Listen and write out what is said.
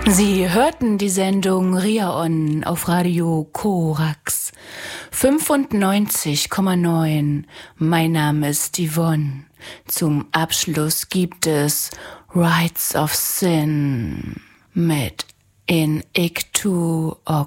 Sie hörten die Sendung Riaon auf Radio Korax 95,9. Mein Name ist Yvonne. Zum Abschluss gibt es Rites of Sin mit In Iktu Ok.